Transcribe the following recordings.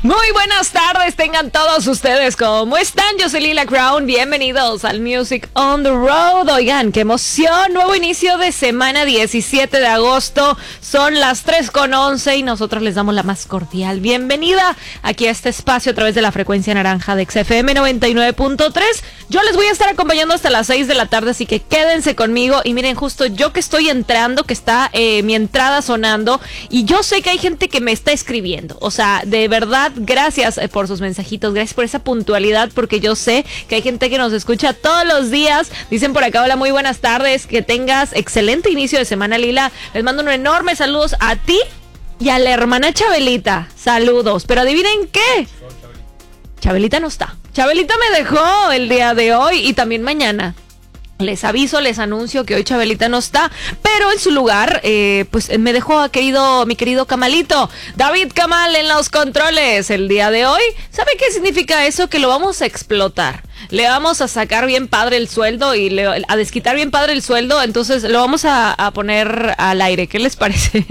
Muy buenas tardes, tengan todos ustedes. ¿Cómo están? Yo soy Lila Crown. Bienvenidos al Music on the Road. Oigan, qué emoción. Nuevo inicio de semana, 17 de agosto. Son las 3:11 y nosotros les damos la más cordial bienvenida aquí a este espacio a través de la frecuencia naranja de XFM 99.3. Yo les voy a estar acompañando hasta las 6 de la tarde, así que quédense conmigo. Y miren, justo yo que estoy entrando, que está mi entrada sonando, y yo sé que hay gente que me está escribiendo. O sea, de verdad, gracias por sus mensajitos, gracias por esa puntualidad, porque yo sé que hay gente que nos escucha todos los días. Dicen por acá, hola, muy buenas tardes, que tengas excelente inicio de semana, Lila. Les mando un enorme saludos a ti y a la hermana Chabelita. Saludos, pero adivinen qué, Chabelita no está. Chabelita me dejó el día de hoy y también mañana. Les aviso, les anuncio que hoy Chabelita no está, pero en su lugar, pues me dejó mi querido Camalito, David Camal en los controles el día de hoy. ¿Sabe qué significa eso? Que lo vamos a explotar. Le vamos a sacar bien padre el sueldo y a desquitar bien padre el sueldo, entonces lo vamos a poner al aire. ¿Qué les parece?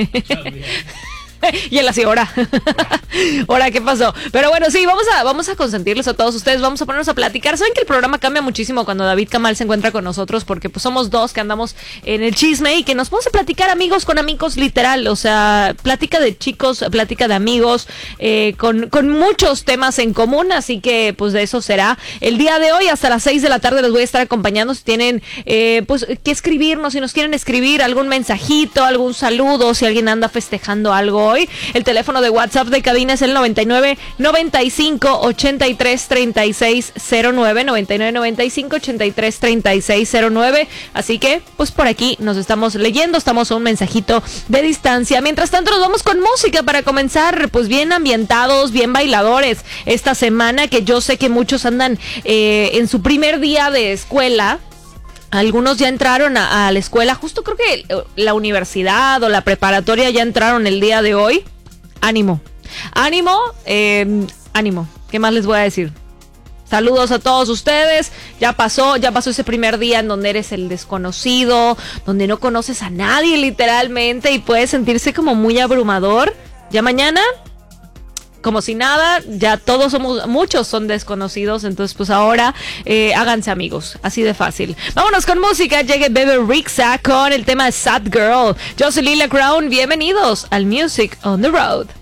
Y él así, ahora, ¿qué pasó? Pero bueno, sí, vamos a consentirles a todos ustedes, vamos a ponernos a platicar. Saben que el programa cambia muchísimo cuando David Camal se encuentra con nosotros, porque pues somos dos que andamos en el chisme y que nos vamos a platicar amigos con amigos, literal. O sea, plática de chicos, plática de amigos, con muchos temas en común, así que pues de eso será el día de hoy. Hasta las 6 de la tarde les voy a estar acompañando. Si tienen pues que escribirnos, si nos quieren escribir algún mensajito, algún saludo, si alguien anda festejando algo hoy. El teléfono de WhatsApp de cabina es el 99 95 83 36 09, 99 95 83 36 09. Así que, pues por aquí nos estamos leyendo, estamos a un mensajito de distancia. Mientras tanto, nos vamos con música para comenzar, pues bien ambientados, bien bailadores. Esta semana que yo sé que muchos andan en su primer día de escuela. Algunos ya entraron a la escuela, justo creo que la universidad o la preparatoria ya entraron el día de hoy. Ánimo, ánimo. ¿Qué más les voy a decir? Saludos a todos ustedes. Ya pasó ese primer día en donde eres el desconocido, donde no conoces a nadie literalmente y puedes sentirse como muy abrumador. Ya mañana, como si nada, ya muchos son desconocidos, entonces pues ahora háganse amigos, así de fácil. Vámonos con música, llegue Bebe Rexha con el tema Sad Girl. Yo soy Lila Crown, bienvenidos al Music on the Road.